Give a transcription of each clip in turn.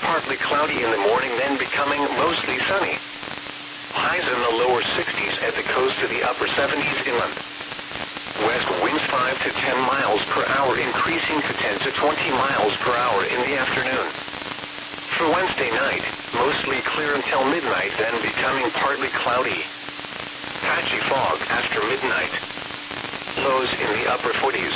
partly cloudy in the morning, then becoming mostly sunny. Highs in the lower 60s at the coast to the upper 70s inland. West winds 5 to 10 miles per hour, increasing to 10 to 20 miles per hour in the afternoon. For Wednesday night, mostly clear until midnight, then becoming partly cloudy. Patchy fog after midnight. Lows in the upper 40s.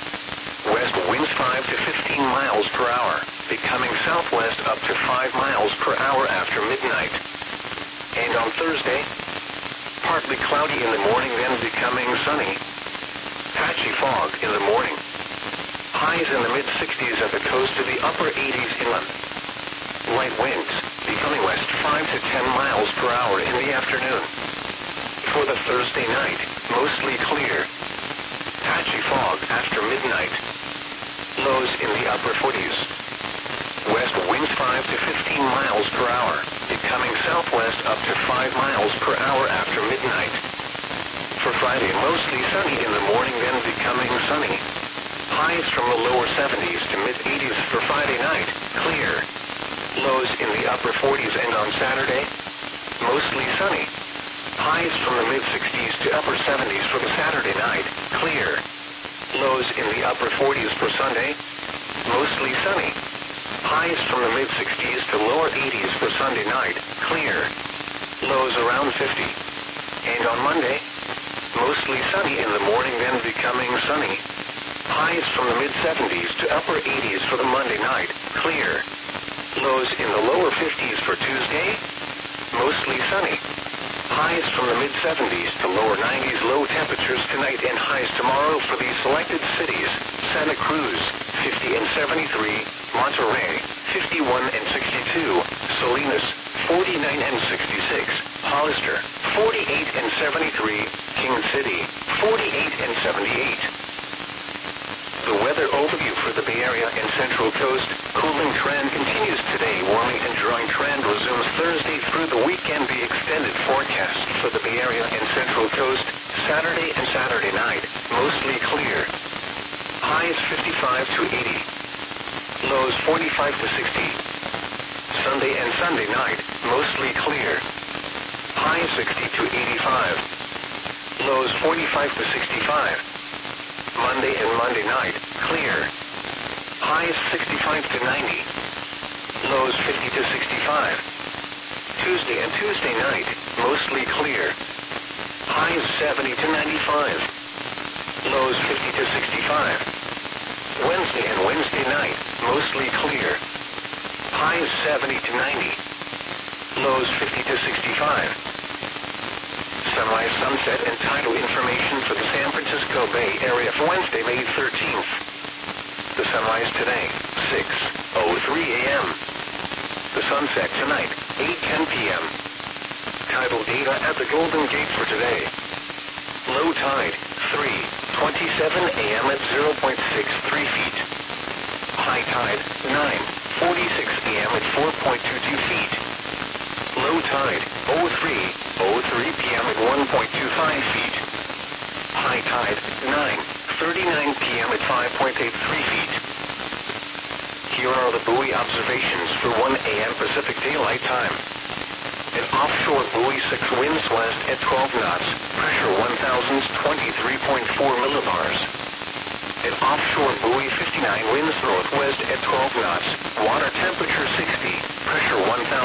West winds 5 to 15 miles per hour, becoming southwest up to 5 miles per hour after midnight. And on Thursday, partly cloudy in the morning, then becoming sunny. Patchy fog in the morning. Highs in the mid-60s at the coast to the upper 80s inland. Light winds, becoming west 5 to 10 miles per hour in the afternoon. For the Thursday night, mostly clear. Patchy fog after midnight. Lows in the upper 40s. West winds 5 to 15 miles per hour, becoming southwest up to 5 miles per hour after midnight. For Friday, mostly sunny in the morning, then becoming sunny. Highs from the lower 70s to mid-80s for Friday night, clear. Lows in the upper 40s, and on Saturday, mostly sunny. Highs from the mid-60s to upper 70s for the Saturday night, clear. Lows in the upper 40s for Sunday, mostly sunny. Highs from the mid-60s to lower 80s for Sunday night, clear. Lows around 50. And on Monday, mostly sunny in the morning, then becoming sunny. Highs from the mid-70s to upper 80s for the Monday night, clear. Lows in the lower 50s for Tuesday, mostly sunny. Highs from the mid-70s to lower 90s, low temperatures tonight and highs tomorrow for these selected cities: Santa Cruz, 50 and 73, Monterey, 51 and 62, Salinas, 49 and 66, Hollister, 48 and 73, King City, 48 and 78. The weather overview for the Bay Area and Central Coast. Cooling trend continues today. Warming and drying trend resumes Thursday through the weekend. The extended forecast for the Bay Area and Central Coast. Saturday and Saturday night, mostly clear. Highs 55 to 80. Lows 45 to 60. Sunday and Sunday night, mostly clear. Highs 60 to 85. Lows 45 to 65. Monday and Monday night, clear. Highs 65 to 90. Lows 50 to 65. Tuesday and Tuesday night, mostly clear. Highs 70 to 95. Lows 50 to 65. Wednesday and Wednesday night, mostly clear. Highs 70 to 90. Lows 50 to 65. Sunrise, sunset, and tidal information for the San Francisco Bay Area for Wednesday, May 13th. The sunrise today, 6:03 a.m. The sunset tonight, 8:10 p.m. Tidal data at the Golden Gate for today. Low tide, 3:27 a.m. at 0.63 feet. High tide, 9:46 a.m. at 4.22 feet. Low tide, 03:03 p.m. at 1.25 feet. High tide, 9:39 p.m. at 5.83 feet. Here are the buoy observations for 1 a.m. Pacific Daylight Time. An offshore buoy 6 winds west at 12 knots, pressure 1,023.4 millibars. An offshore buoy 59 winds northwest at 12 knots, water temperature 60, pressure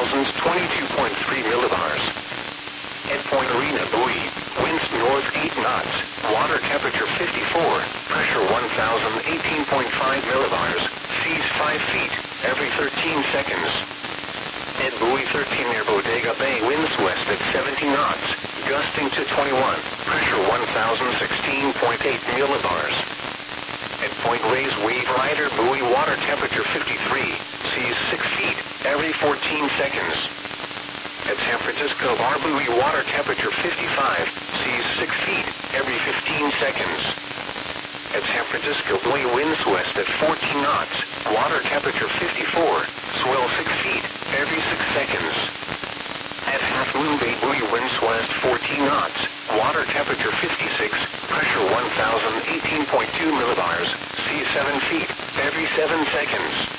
1,022.3 millibars. At Point Arena buoy, winds north 8 knots, water temperature 54, pressure 1,018.5 millibars, seas 5 feet, every 13 seconds. At buoy 13 near Bodega Bay, winds west at 17 knots, gusting to 21, pressure 1,016.8 millibars. At Point Reyes Wave Rider buoy, water temperature 53, seas 6 feet, every 14 seconds. At San Francisco Bar buoy, water temperature 55, seas 6 feet, every 15 seconds. At San Francisco buoy, winds west at 14 knots, water temperature 54, swell 6 feet, every 6 seconds. At Half Moon Bay buoy, winds west 14 knots, water temperature 56, pressure 1,018.2 millibars, seas 7 feet, every 7 seconds.